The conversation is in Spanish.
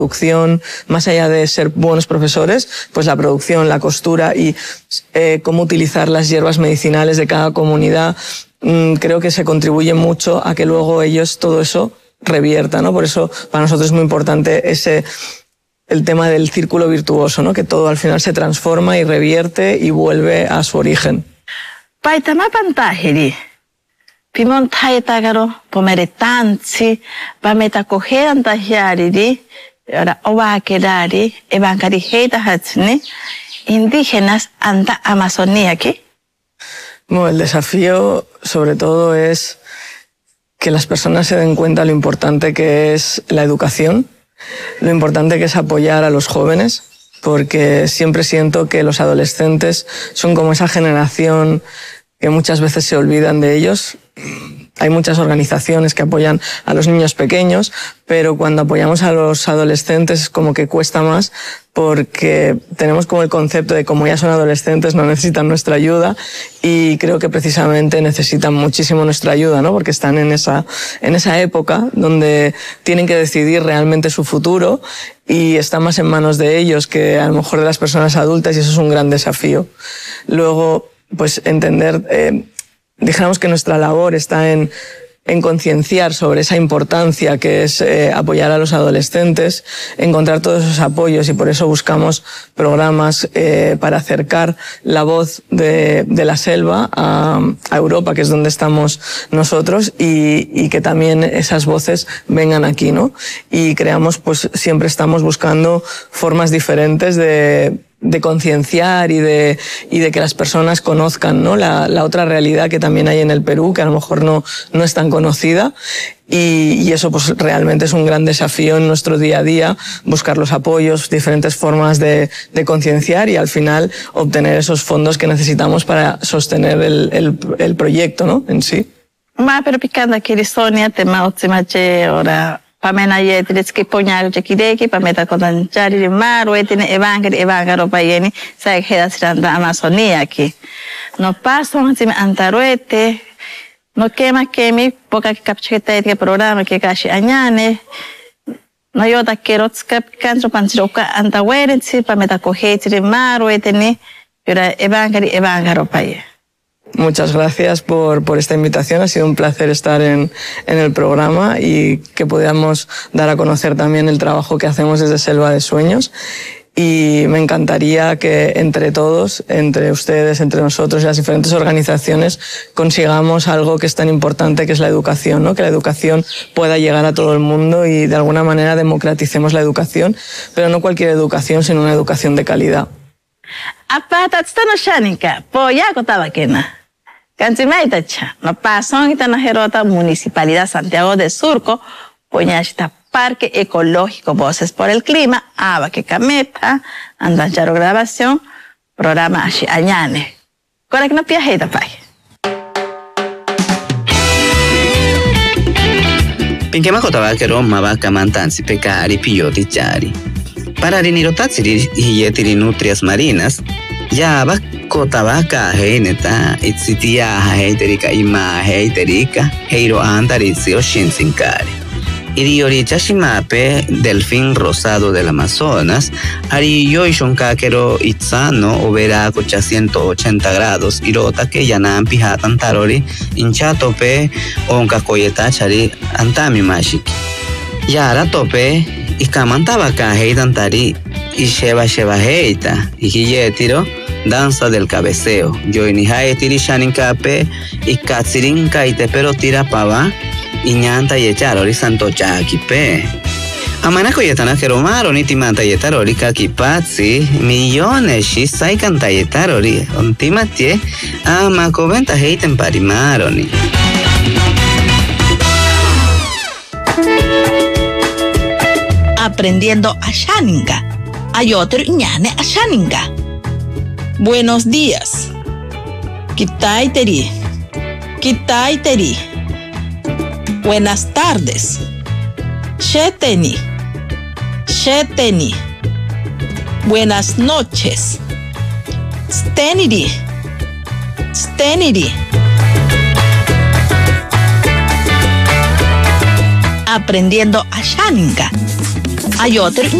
producción, más allá de ser buenos profesores, pues la producción, la costura y cómo utilizar las hierbas medicinales de cada comunidad, creo que se contribuye mucho a que luego ellos todo eso revierta, ¿no? Por eso para nosotros es muy importante el tema del círculo virtuoso, ¿no? Que todo al final se transforma y revierte y vuelve a su origen. Paitama pantahiri. Pimon taitagaro pomeretanzi, pameta cogeranta hiariri, ahora ovaquerari, evangelista hatsni, indígenas anda Amazonía aquí. Bueno, el desafío sobre todo es que las personas se den cuenta lo importante que es la educación, lo importante que es apoyar a los jóvenes, porque siempre siento que los adolescentes son como esa generación que muchas veces se olvidan de ellos. Hay muchas organizaciones que apoyan a los niños pequeños, pero cuando apoyamos a los adolescentes es como que cuesta más porque tenemos como el concepto de como ya son adolescentes no necesitan nuestra ayuda y creo que precisamente necesitan muchísimo nuestra ayuda, ¿no? Porque están en esa época donde tienen que decidir realmente su futuro y está más en manos de ellos que a lo mejor de las personas adultas y eso es un gran desafío. Luego, pues entender, dijéramos que nuestra labor está en concienciar sobre esa importancia que es apoyar a los adolescentes, encontrar todos esos apoyos y por eso buscamos programas para acercar la voz de la selva a Europa, que es donde estamos nosotros, y que también esas voces vengan aquí, ¿no? Y creamos, pues siempre estamos buscando formas diferentes de concienciar y de que las personas conozcan, ¿no? la otra realidad que también hay en el Perú, que a lo mejor no es tan conocida. Y eso pues realmente es un gran desafío en nuestro día a día, buscar los apoyos, diferentes formas de concienciar y al final obtener esos fondos que necesitamos para sostener el proyecto, ¿no? En sí. Pero picando aquí Sonia, tema ahora pamena ye tires que poñar je kireki pameta kodan chari mar o etine evangaro payeni sa queda siranda Amazonía aquí. No paso encima antaruete no quema mi poca que capcheta que programa que cashi añane no yo da quiero skap cancho panchoka antawerensi pameta cogetire mar o etine pero evangaro paye. Muchas gracias por esta invitación. Ha sido un placer estar en el programa y que podamos dar a conocer también el trabajo que hacemos desde Selva de Sueños. Y me encantaría que entre todos, entre ustedes, entre nosotros y las diferentes organizaciones, consigamos algo que es tan importante, que es la educación, ¿no? Que la educación pueda llegar a todo el mundo y de alguna manera democraticemos la educación, pero no cualquier educación, sino una educación de calidad. Apata tstano shanika, poya kotabakena. Cantimaitacha, no pasó en la Jerota, Municipalidad Santiago de Surco, poñashita Parque Ecológico Voces por el Clima, Abaque Cameta, Andancharo Grabación, Programa Ashi Añane. Cora que no piajeta pay. Pinquema Cotabakero, Mabaca Mantansi, Pecari, Piyoti Chari. Para Rinirotaziri y Yetiri Nutrias Marinas, ya va Cotabaca, Heineta, Itzitia, Heiterica, Ima, Heiterica, Heiro Andarizio, Shinsinkari. Irioricha Shimape, Delfín Rosado del Amazonas, Ariyo y Shonkakero Itzano, Overaco 180 grados, Irota que Yanam Pijatan Tarori, Inchatope, Onkakoyeta Chari, Antami Mashiki. Yara Tope, Iskamantabaka, Heitantari, y Sheba Heita, y Hiyetiro, Danza del Cabeceo, Yoinihai Tiri Shaninkape, y Katsirin Kaite pero tira pava, y Ñanta y Echarori Santo Chakipe. Amanako Yetana Keromaro, Nitimanta Yetarori Kakipatsi, millones Shisai Kanta Yetarori, Ontimatie, Amacoventa Heiten Parimaroni. Aprendiendo a Shaninga. Ayotero ñane a Shaninga. Buenos días. Kitaiteri. Kitaiteri. Buenas tardes. Sheteni. Sheteni. Buenas noches. Steniri. Steniri. Aprendiendo a Shaninga. Ayoter